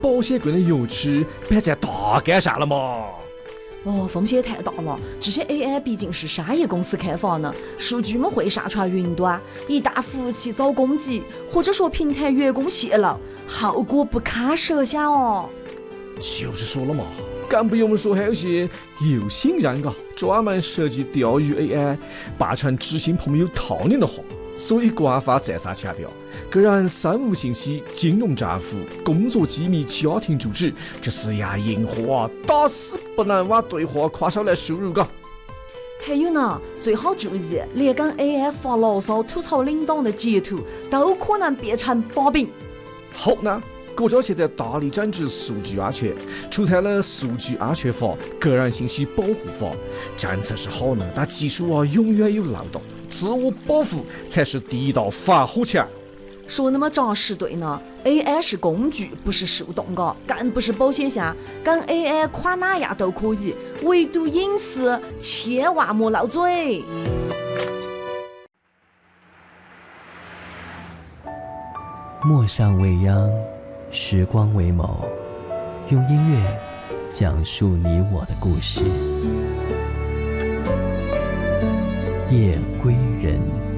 保险柜的油漆摆在大街上了嘛。 风险太大了，这些 AI 毕竟是商业公司开发的，数据们会上传云端，一旦服务器遭攻击，或者说平台员工泄露，后果不堪设想哦。 就是说了嘛，更不用说还有些有心人专门设计钓鱼 AI， 扮成知心朋友套你的话。所以官方再三强调，个人生物信息、金融账户、工作机密、家庭住址，这4样硬货打死不能往对话框上来输入还有呢，最好注意，连跟 AI 发牢骚吐槽领导的截图都可能变成把柄。 好呢，国家现在大力整治数据安全，出台了《数据安全法》《个人信息保护法》，政策是好呢，但技术永远有漏洞，自我保护才是第一道防火墙。 说那么扎实对呢 ，AI 是工具，不是树洞更不是保险箱，跟 AI 跨哪样都可以，唯独隐私千万莫漏嘴。 陌上未央，时光为眸，用音乐讲述你我的故事。夜归人。